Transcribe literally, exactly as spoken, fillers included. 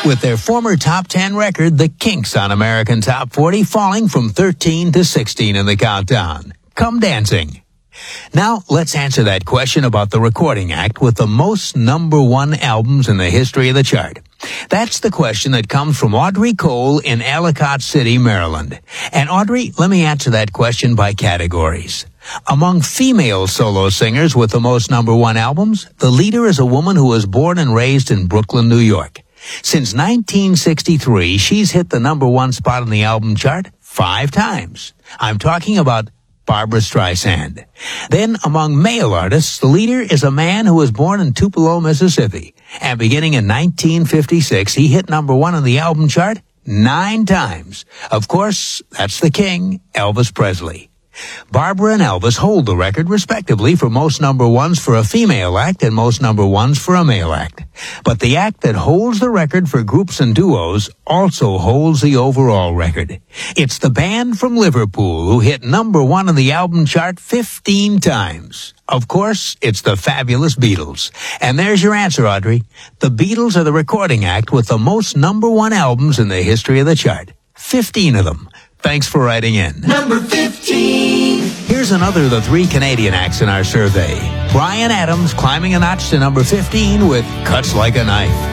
with their former top ten record, The Kinks, on American Top forty, falling from thirteen to sixteen in the countdown. Come Dancing. Now, let's answer that question about the recording act with the most number one albums in the history of the chart. That's the question that comes from Audrey Cole in Ellicott City, Maryland. And Audrey, let me answer that question by categories. Among female solo singers with the most number one albums, the leader is a woman who was born and raised in Brooklyn, New York. Since nineteen sixty-three, she's hit the number one spot on the album chart five times. I'm talking about Barbra Streisand. Then, among male artists, the leader is a man who was born in Tupelo, Mississippi. And beginning in nineteen fifty-six, he hit number one on the album chart nine times. Of course, that's the king, Elvis Presley. Barbara and Elvis hold the record, respectively, for most number ones for a female act and most number ones for a male act. But the act that holds the record for groups and duos also holds the overall record. It's the band from Liverpool who hit number one on the album chart fifteen times. Of course, it's the fabulous Beatles. And there's your answer, Audrey. The Beatles are the recording act with the most number one albums in the history of the chart. fifteen of them. Thanks for writing in. Number fifteen. Here's another of the three Canadian acts in our survey. Bryan Adams climbing a notch to number fifteen with Cuts Like a Knife.